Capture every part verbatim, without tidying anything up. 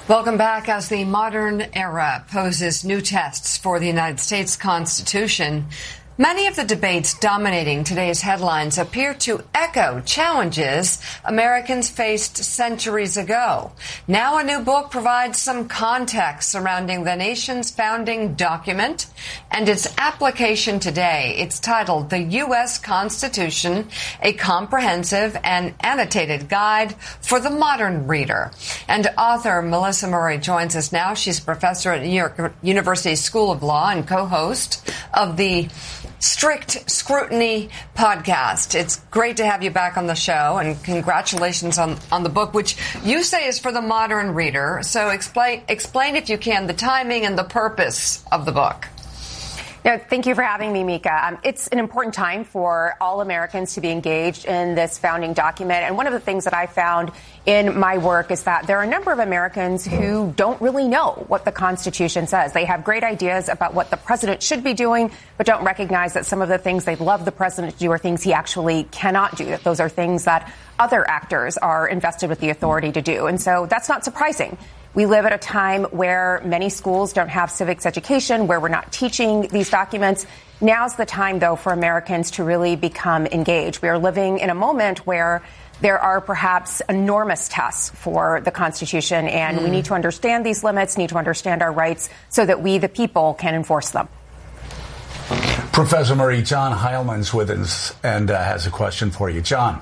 Welcome back. As the modern era poses new tests for the United States Constitution, many of the debates dominating today's headlines appear to echo challenges Americans faced centuries ago. Now a new book provides some context surrounding the nation's founding document and its application today. It's titled The U S Constitution, a Comprehensive and Annotated Guide for the Modern Reader. And author Melissa Murray joins us now. She's a professor at New York University School of Law and co-host of the Strict Scrutiny podcast. It's great to have you back on the show, and congratulations on, on the book, which you say is for the modern reader. So explain, explain, if you can, the timing and the purpose of the book. Yeah, thank you for having me, Mika. Um, it's an important time for all Americans to be engaged in this founding document. And one of the things that I found in my work is that there are a number of Americans who don't really know what the Constitution says. They have great ideas about what the president should be doing, but don't recognize that some of the things they'd love the president to do are things he actually cannot do, that those are things that other actors are invested with the authority to do. And so that's not surprising. We live at a time where many schools don't have civics education, where we're not teaching these documents. Now's the time, though, for Americans to really become engaged. We are living in a moment where there are perhaps enormous tests for the Constitution, and mm. we need to understand these limits, need to understand our rights so that we, the people, can enforce them. Professor Murray, John Heilman's with us and uh, has a question for you. John.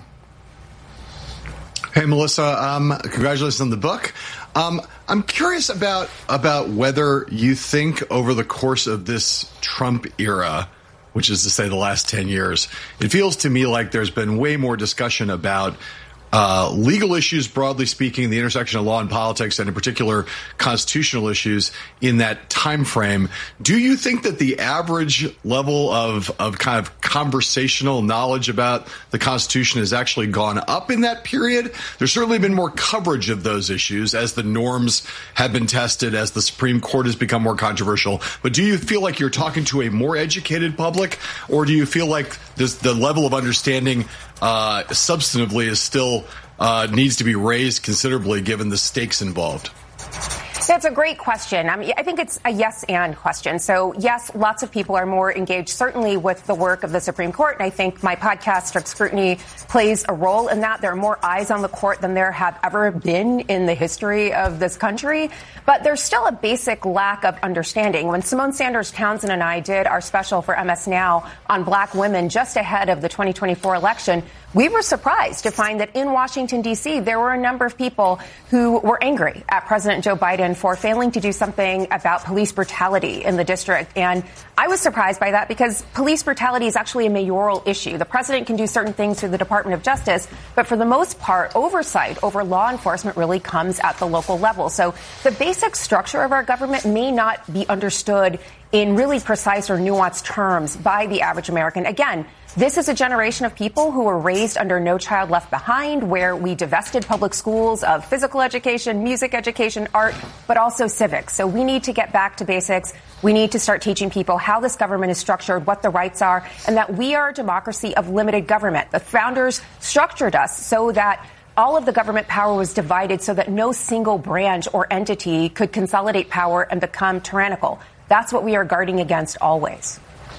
Hey, Melissa. Um, congratulations on the book. Um, I'm curious about about whether you think over the course of this Trump era, which is to say the last ten years, it feels to me like there's been way more discussion about uh, legal issues, broadly speaking, the intersection of law and politics, and in particular constitutional issues in that time frame. Do you think that the average level of, of kind of conversational knowledge about the Constitution has actually gone up in that period? There's certainly been more coverage of those issues as the norms have been tested, as the Supreme Court has become more controversial. But do you feel like you're talking to a more educated public, or do you feel like this, the level of understanding uh, substantively is still uh, needs to be raised considerably given the stakes involved? That's a great question. I mean, I think it's a yes and question. So, yes, lots of people are more engaged, certainly with the work of the Supreme Court. And I think my podcast, Strict Scrutiny, plays a role in that. There are more eyes on the court than there have ever been in the history of this country. But there's still a basic lack of understanding. When Simone Sanders Townsend and I did our special for M S Now on black women just ahead of the twenty twenty-four election, we were surprised to find that in Washington, D C, there were a number of people who were angry at President Joe Biden for failing to do something about police brutality in the district. And I was surprised by that because police brutality is actually a mayoral issue. The president can do certain things through the Department of Justice, but for the most part, oversight over law enforcement really comes at the local level. So the basic structure of our government may not be understood in really precise or nuanced terms by the average American. Again, this is a generation of people who were raised under No Child Left Behind, where we divested public schools of physical education, music education, art, but also civics. So we need to get back to basics. We need to start teaching people how this government is structured, what the rights are, and that we are a democracy of limited government. The founders structured us so that all of the government power was divided so that no single branch or entity could consolidate power and become tyrannical. That's what we are guarding against always.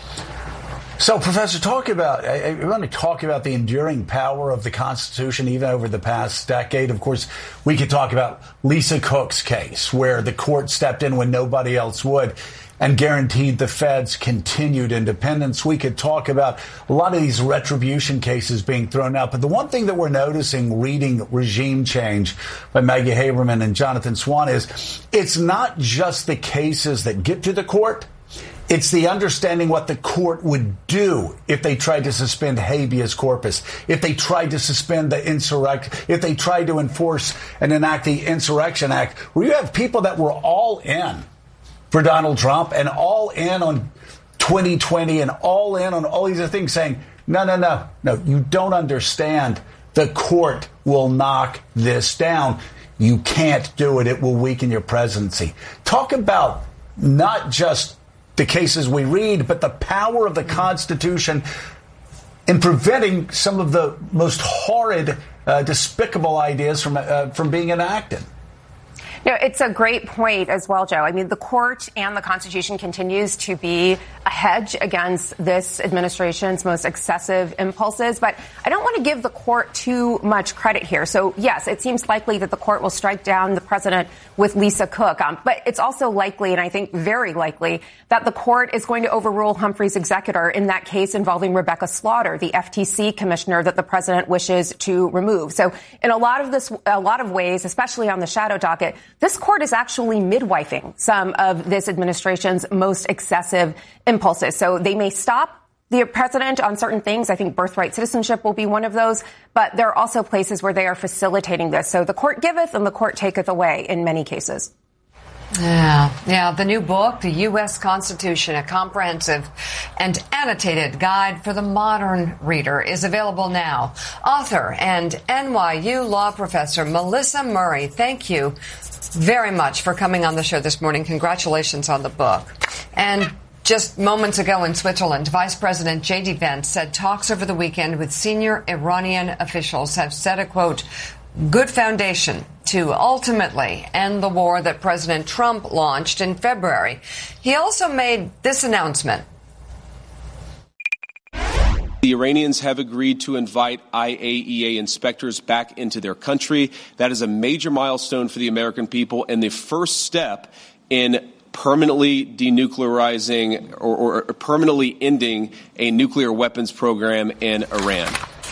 So, Professor, talk about, I, I want to talk about the enduring power of the Constitution even over the past decade. Of course, we could talk about Lisa Cook's case, where the court stepped in when nobody else would and guaranteed the Fed's continued independence. We could talk about a lot of these retribution cases being thrown out. But the one thing that we're noticing reading Regime Change by Maggie Haberman and Jonathan Swan is it's not just the cases that get to the court. It's the understanding what the court would do if they tried to suspend habeas corpus, if they tried to suspend the insurrection, if they tried to enforce and enact the Insurrection Act, where you have people that were all in for Donald Trump and all in on twenty twenty and all in on all these other things saying, no, no, no, no, you don't understand. The court will knock this down. You can't do it. It will weaken your presidency. Talk about not just the cases we read, but the power of the Constitution in preventing some of the most horrid, uh, despicable ideas from uh, from being enacted. No, it's a great point as well, Joe. I mean, the court and the Constitution continues to be a hedge against this administration's most excessive impulses. But I don't want to give the court too much credit here. So, yes, it seems likely that the court will strike down the president with Lisa Cook. Um, but it's also likely, and I think very likely, that the court is going to overrule Humphrey's executor in that case involving Rebecca Slaughter, the F T C commissioner that the president wishes to remove. So in a lot of this, a lot of ways, especially on the shadow docket, this court is actually midwifing some of this administration's most excessive impulses. So they may stop the president on certain things. I think birthright citizenship will be one of those. But there are also places where they are facilitating this. So the court giveth and the court taketh away in many cases. Yeah, yeah. The new book, The U S Constitution, a comprehensive and annotated guide for the modern reader, is available now. Author and N Y U law professor Melissa Murray, thank you very much for coming on the show this morning. Congratulations on the book. And just moments ago in Switzerland, Vice President J D Vance said talks over the weekend with senior Iranian officials have set a, quote, good foundation to ultimately end the war that President Trump launched in February. He also made this announcement. The Iranians have agreed to invite I A E A inspectors back into their country. That is a major milestone for the American people and the first step in permanently denuclearizing or, or permanently ending a nuclear weapons program in Iran.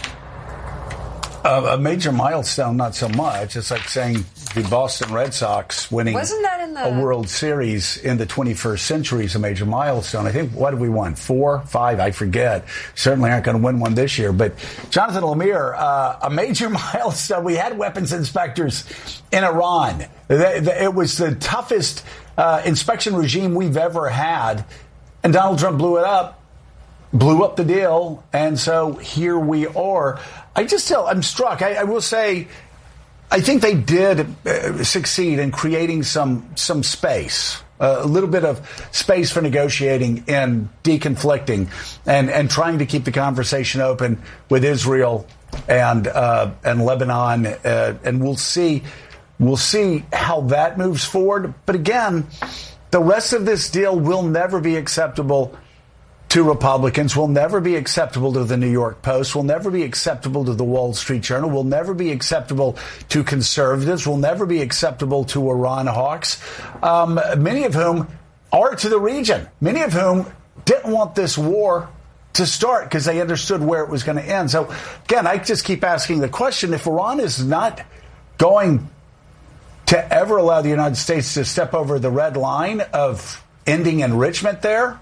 Uh, a major milestone, not so much. It's like saying the Boston Red Sox winning Wasn't that in the- a World Series in the twenty-first century is a major milestone. I think, what did we win? Four, five? I forget. Certainly aren't going to win one this year. But Jonathan Lemire, uh, a major milestone. We had weapons inspectors in Iran. It was the toughest uh, inspection regime we've ever had. And Donald Trump blew it up. Blew up the deal, and so here we are. I just still, I'm struck. I, I will say, I think they did uh, succeed in creating some some space, uh, a little bit of space for negotiating and deconflicting, and and trying to keep the conversation open with Israel and uh, and Lebanon, uh, and we'll see we'll see how that moves forward. But again, the rest of this deal will never be acceptable to Republicans, will never be acceptable to the New York Post, will never be acceptable to the Wall Street Journal, will never be acceptable to conservatives, will never be acceptable to Iran hawks, um, many of whom are to the region, many of whom didn't want this war to start because they understood where it was going to end. So, again, I just keep asking the question, if Iran is not going to ever allow the United States to step over the red line of ending enrichment there,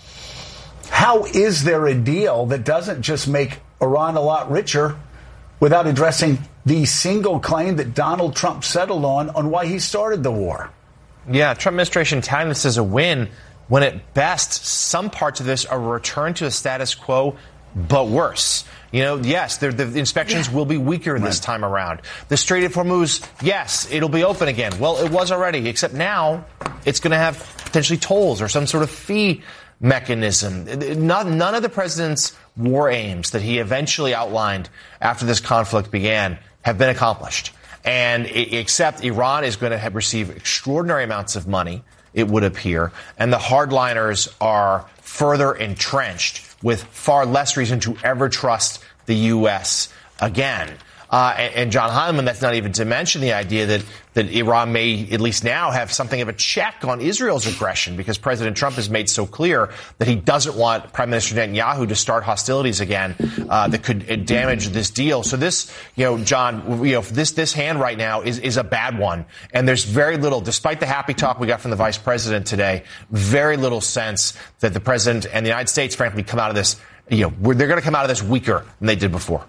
how is there a deal that doesn't just make Iran a lot richer without addressing the single claim that Donald Trump settled on on why he started the war? Yeah, Trump administration touting this as a win when at best some parts of this are a return to the status quo, but worse. You know, yes, the, the inspections will be weaker this time around. The Strait of Hormuz, yes, it'll be open again. Well, it was already, except now it's going to have potentially tolls or some sort of fee mechanism. Not, none of the president's war aims that he eventually outlined after this conflict began have been accomplished. And except Iran is going to have receive extraordinary amounts of money, it would appear, and the hardliners are further entrenched with far less reason to ever trust the U S again. Uh, and, and John Heilemann, that's not even to mention the idea that, that Iran may, at least now, have something of a check on Israel's aggression, because President Trump has made so clear that he doesn't want Prime Minister Netanyahu to start hostilities again uh, that could damage this deal. So this, you know, John, you know, this this hand right now is, is a bad one. And there's very little, despite the happy talk we got from the vice president today, very little sense that the president and the United States, frankly, come out of this, you know, they're going to come out of this weaker than they did before.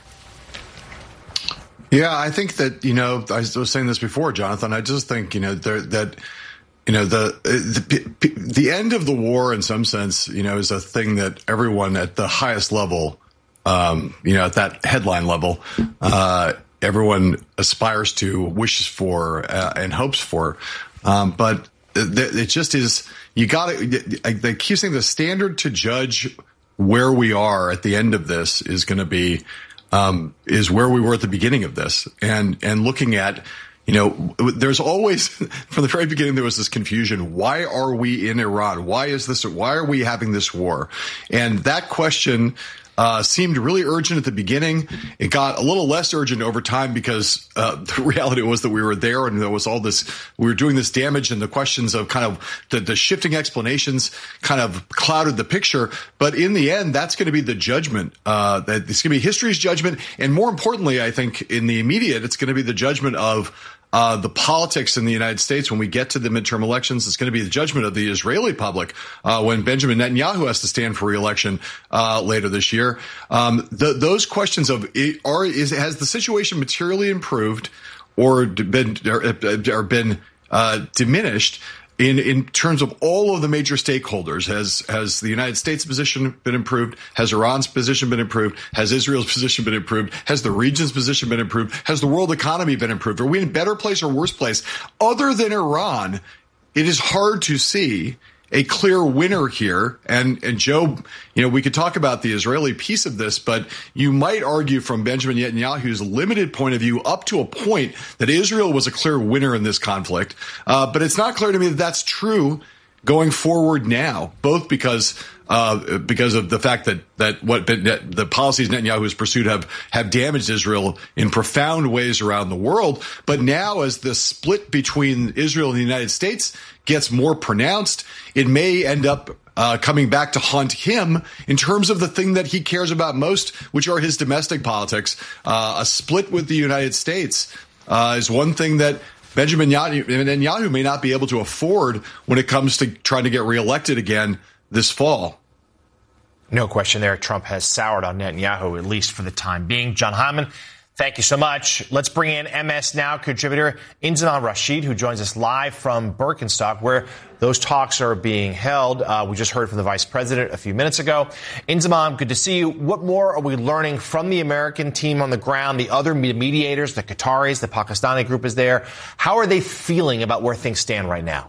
Yeah, I think that, you know, I was saying this before, Jonathan. I just think, you know, there, that, you know, the, the the end of the war, in some sense, you know, is a thing that everyone at the highest level, um, you know, at that headline level, uh, everyone aspires to, wishes for, uh, and hopes for. Um, but it, it just is. You got to. They keep saying the standard to judge where we are at the end of this is going to be. Um, is where we were at the beginning of this, and and looking at, You know, there's always, from the very beginning, there was this confusion. Why are we in Iran? Why is this, why are we having this war? And that question uh, seemed really urgent at the beginning. It got a little less urgent over time because uh, the reality was that we were there and there was all this, we were doing this damage, and the questions of kind of the, the shifting explanations kind of clouded the picture. But in the end, that's going to be the judgment. Uh, that it's going to be history's judgment. And more importantly, I think in the immediate, it's going to be the judgment of Uh, the politics in the United States. When we get to the midterm elections, it's going to be the judgment of the Israeli public uh, when Benjamin Netanyahu has to stand for re-election uh, later this year. Um, the, those questions of are is has the situation materially improved or been or, or been uh, diminished in in terms of all of the major stakeholders? Has has the United States' position been improved? Has Iran's position been improved? Has Israel's position been improved? Has the region's position been improved? Has the world economy been improved? Are we in a better place or worse place? Other than Iran, it is hard to see a clear winner here. And, and Joe, you know, we could talk about the Israeli piece of this, but you might argue from Benjamin Netanyahu's limited point of view up to a point that Israel was a clear winner in this conflict. Uh, but it's not clear to me that that's true going forward now, both because uh, because of the fact that that what the policies Netanyahu has pursued have have damaged Israel in profound ways around the world. But now, as the split between Israel and the United States gets more pronounced, it may end up uh, coming back to haunt him in terms of the thing that he cares about most, which are his domestic politics. Uh, a split with the United States uh, is one thing that Benjamin Netanyahu may not be able to afford when it comes to trying to get reelected again this fall. No question there. Trump has soured on Netanyahu, at least for the time being. John Hyman, thank you so much. Let's bring in M S Now contributor Inzamam Rashid, who joins us live from Birkenstock, where those talks are being held. Uh, we just heard from the vice president a few minutes ago. Inzamam, good to see you. What more are we learning from the American team on the ground, the other mediators, the Qataris, the Pakistani group is there? How are they feeling about where things stand right now?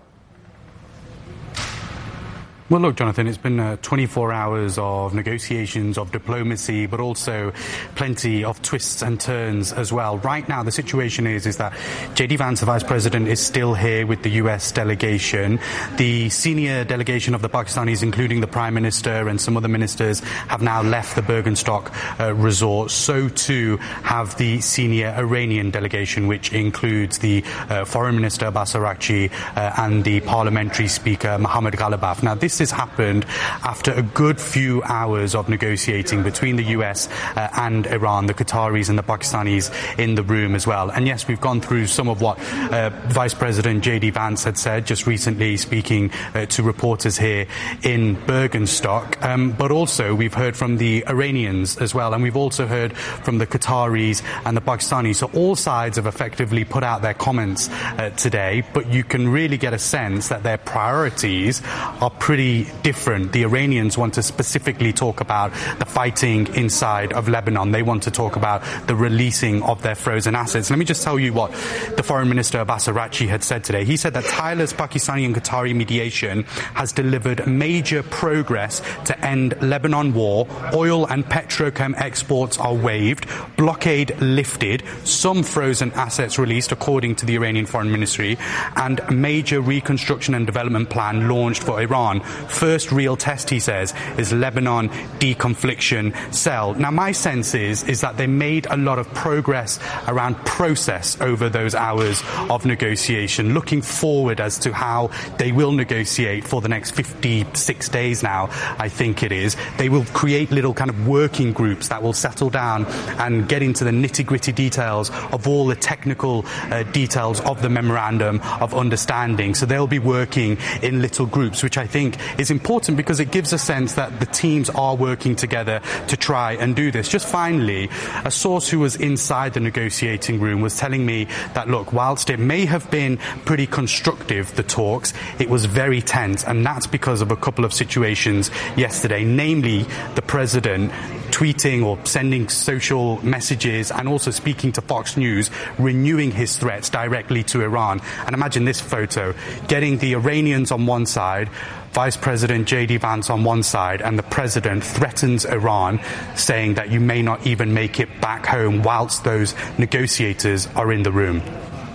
Well, look, Jonathan, it's been uh, twenty-four hours of negotiations, of diplomacy, but also plenty of twists and turns as well. Right now, the situation is is that J D Vance, the vice president, is still here with the U S delegation. The senior delegation of the Pakistanis, including the prime minister and some other ministers, have now left the Birkenstock uh, resort. So, too, have the senior Iranian delegation, which includes the uh, foreign minister, Abbas Araghchi, uh, and the parliamentary speaker, Mohammad Ghalibaf. Now, this has happened after a good few hours of negotiating between the U S uh, and Iran, the Qataris and the Pakistanis in the room as well. And yes, we've gone through some of what uh, Vice President J D Vance had said just recently, speaking uh, to reporters here in Birkenstock. Um, but also we've heard from the Iranians as well, and we've also heard from the Qataris and the Pakistanis. So all sides have effectively put out their comments uh, today, but you can really get a sense that their priorities are pretty different. The Iranians want to specifically talk about the fighting inside of Lebanon. They want to talk about the releasing of their frozen assets. Let me just tell you what the Foreign Minister Abbas Araghchi had said today. He said that tireless Pakistani and Qatari mediation has delivered major progress to end Lebanon war. Oil and petrochem exports are waived, blockade lifted, some frozen assets released according to the Iranian Foreign Ministry, and a major reconstruction and development plan launched for Iran. First real test, he says, is Lebanon deconfliction cell. Now, my sense is, is that they made a lot of progress around process over those hours of negotiation, looking forward as to how they will negotiate for the next fifty-six days now, I think it is. They will create little kind of working groups that will settle down and get into the nitty-gritty details of all the technical uh, details of the memorandum of understanding. So they'll be working in little groups, which I think is important because it gives a sense that the teams are working together to try and do this. Just finally, a source who was inside the negotiating room was telling me that, look, whilst it may have been pretty constructive, the talks, it was very tense, and that's because of a couple of situations yesterday, namely the president tweeting or sending social messages and also speaking to Fox News, renewing his threats directly to Iran. And imagine this photo, getting the Iranians on one side, Vice President J D Vance on one side, and the president threatens Iran, saying that you may not even make it back home whilst those negotiators are in the room.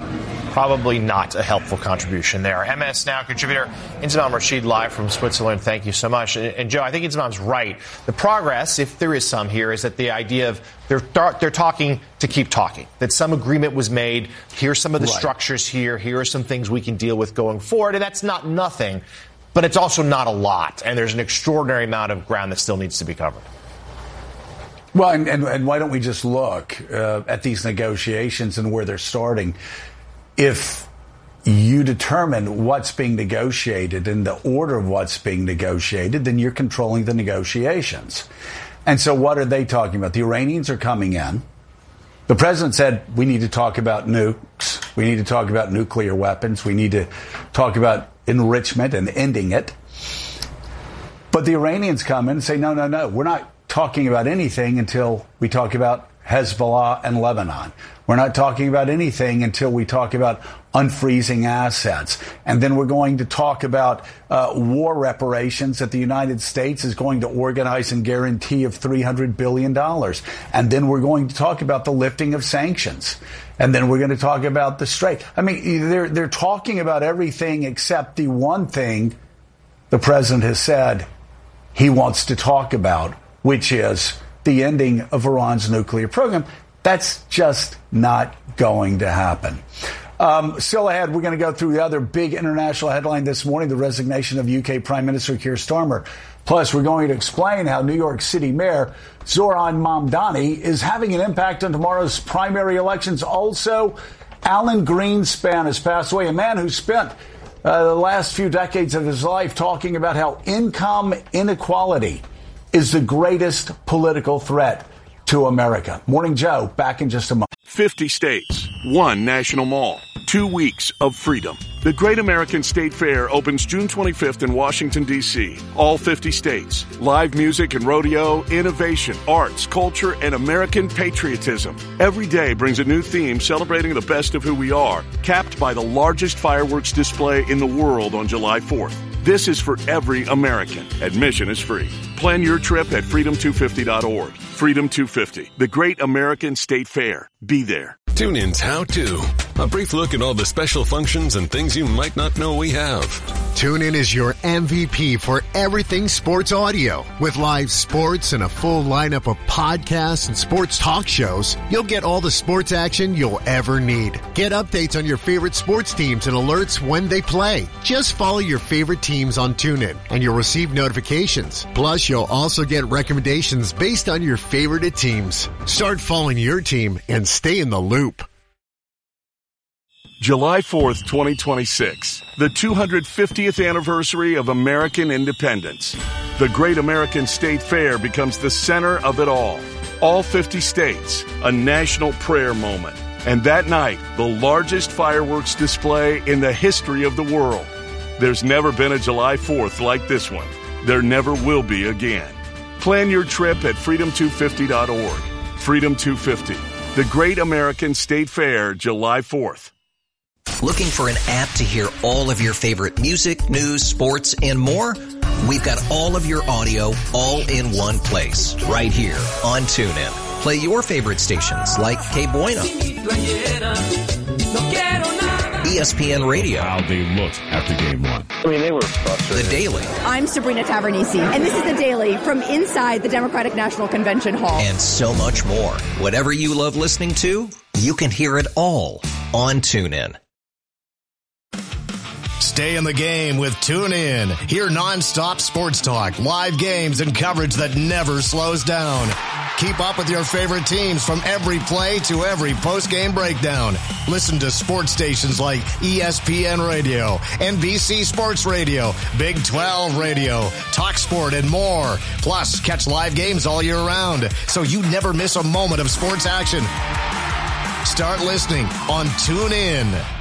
probably not a helpful contribution there. M S Now contributor Inzamam Rashid live from Switzerland. Thank you so much. And, and Joe, I think Inzamam's right. The progress, if there is some here, is that the idea of they're they're talking to keep talking, that some agreement was made. Here's some of the right. structures here. Here are some things we can deal with going forward. And that's not nothing, but it's also not a lot. And there's an extraordinary amount of ground that still needs to be covered. Well, and, and, and why don't we just look uh, at these negotiations and where they're starting? If you determine what's being negotiated and the order of what's being negotiated, then you're controlling the negotiations. And so what are they talking about? The Iranians are coming in. The president said we need to talk about nukes. We need to talk about nuclear weapons. We need to talk about enrichment and ending it. But the Iranians come in and say, no, no, no, we're not talking about anything until we talk about Hezbollah and Lebanon. We're not talking about anything until we talk about unfreezing assets. And then we're going to talk about uh, war reparations that the United States is going to organize and guarantee of three hundred billion dollars. And then we're going to talk about the lifting of sanctions. And then we're going to talk about the Strait. I mean, they're, they're talking about everything except the one thing the president has said he wants to talk about, which is the ending of Iran's nuclear program. That's just not going to happen. Um, still ahead, we're going to go through the other big international headline this morning, the resignation of U K Prime Minister Keir Starmer. Plus, we're going to explain how New York City Mayor Zoran Mamdani is having an impact on tomorrow's primary elections. Also, Alan Greenspan has passed away, a man who spent uh, the last few decades of his life talking about how income inequality is the greatest political threat to America. Morning Joe, back in just a moment. fifty states, one national mall, two weeks of freedom. The Great American State Fair opens June twenty-fifth in Washington, D C All fifty states. Live music and rodeo, innovation, arts, culture, and American patriotism. Every day brings a new theme celebrating the best of who we are, capped by the largest fireworks display in the world on July fourth. This is for every American. Admission is free. Plan your trip at freedom two fifty dot org. Freedom two fifty, the Great American State Fair. Be there. TuneIn's How To. A brief look at all the special functions and things you might not know we have. TuneIn is your M V P for everything sports audio. With live sports and a full lineup of podcasts and sports talk shows, you'll get all the sports action you'll ever need. Get updates on your favorite sports teams and alerts when they play. Just follow your favorite teams on TuneIn and you'll receive notifications. Plus, you'll also get recommendations based on your favorite teams. Start following your team and stay in the loop. July fourth, twenty twenty-six, the two hundred fiftieth anniversary of American independence. The Great American State Fair becomes the center of it all. All fifty states, a national prayer moment. And that night, the largest fireworks display in the history of the world. There's never been a July fourth like this one. There never will be again. Plan your trip at freedom two fifty dot org. Freedom two fifty, the Great American State Fair, July fourth. Looking for an app to hear all of your favorite music, news, sports, and more? We've got all of your audio all in one place, right here on TuneIn. Play your favorite stations like K Bueno, E S P N Radio. How they looked after game one. I mean, they were frustrated. The Daily. I'm Sabrina Tavernisi, and this is The Daily from inside the Democratic National Convention Hall. And so much more. Whatever you love listening to, you can hear it all on TuneIn. Stay in the game with TuneIn. Hear nonstop sports talk, live games, and coverage that never slows down. Keep up with your favorite teams from every play to every post-game breakdown. Listen to sports stations like E S P N Radio, N B C Sports Radio, Big twelve Radio, TalkSport, and more. Plus, catch live games all year round, so you never miss a moment of sports action. Start listening on TuneIn.